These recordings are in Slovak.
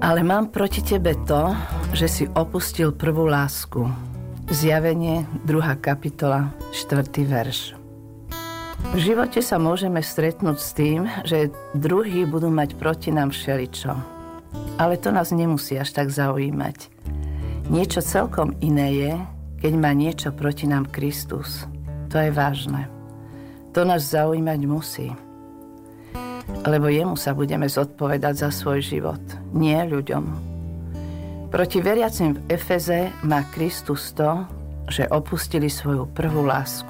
Ale mám proti tebe to, že si opustil prvú lásku. Zjavenie, 2. kapitola, 4. verš. V živote sa môžeme stretnúť s tým, že druhí budú mať proti nám všeličo. Ale to nás nemusí až tak zaujímať. Niečo celkom iné je, keď má niečo proti nám Kristus. To je vážne. To nás zaujímať musí. Lebo jemu sa budeme zodpovedať za svoj život, nie ľuďom. Proti veriacim v Efeze má Kristus to, že opustili svoju prvú lásku.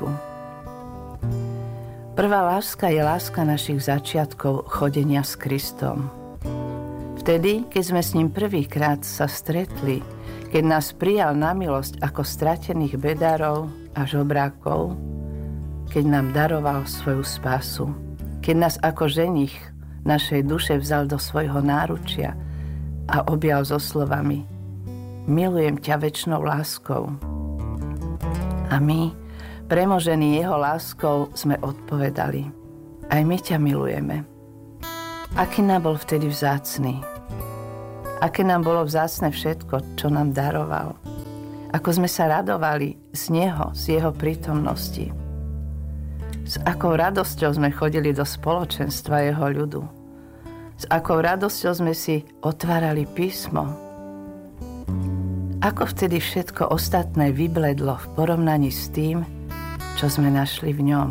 Prvá láska je láska našich začiatkov chodenia s Kristom. Vtedy, keď sme s ním prvýkrát sa stretli, keď nás prijal na milosť ako stratených bedárov a žobrákov, keď nám daroval svoju spásu, keď nás ako ženich našej duše vzal do svojho náručia a objal so slovami: Milujem ťa večnou láskou. A my, premožení jeho láskou, sme odpovedali: Aj my ťa milujeme. Aký nám bol vtedy vzácny. Aké nám bolo vzácne všetko, čo nám daroval. Ako sme sa radovali z neho, z jeho prítomnosti. S akou radosťou sme chodili do spoločenstva jeho ľudu. S akou radosťou sme si otvárali písmo. Ako vtedy všetko ostatné vybledlo v porovnaní s tým, čo sme našli v ňom.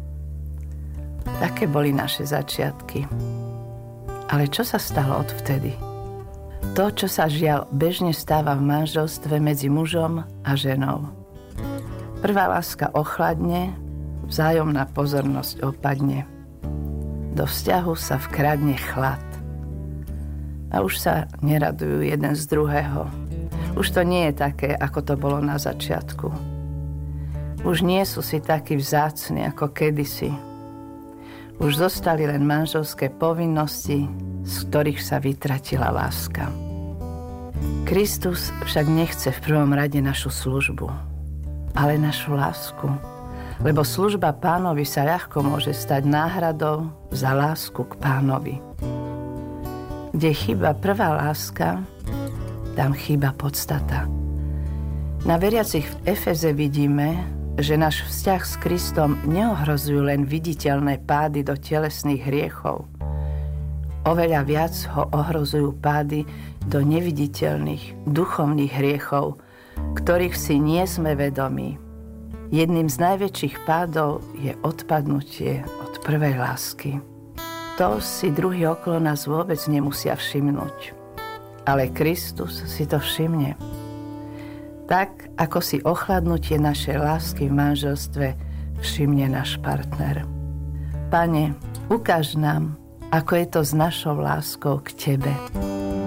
Také boli naše začiatky. Ale čo sa stalo odvtedy? To, čo sa žiaľ bežne stáva v manželstve medzi mužom a ženou. Prvá láska ochladne, vzájomná pozornosť opadne. Do vzťahu sa vkradne chlad. A už sa neradujú jeden z druhého. Už to nie je také, ako to bolo na začiatku. Už nie sú si takí vzácni, ako kedysi. Už zostali len manželské povinnosti, z ktorých sa vytratila láska. Kristus však nechce v prvom rade našu službu, ale našu lásku. Lebo služba Pánovi sa ľahko môže stať náhradou za lásku k Pánovi. Kde chýba prvá láska, tam chýba podstata. Na veriacich v Efeze vidíme, že náš vzťah s Kristom neohrozujú len viditeľné pády do telesných hriechov. Oveľa viac ho ohrozujú pády do neviditeľných duchovných hriechov, ktorých si nie sme vedomí. Jedným z najväčších pádov je odpadnutie od prvej lásky. To si druhý okolo nás vôbec nemusia všimnúť. Ale Kristus si to všimne. Tak, ako si ochladnutie našej lásky v manželstve všimne náš partner. Pane, ukáž nám, ako je to s našou láskou k Tebe.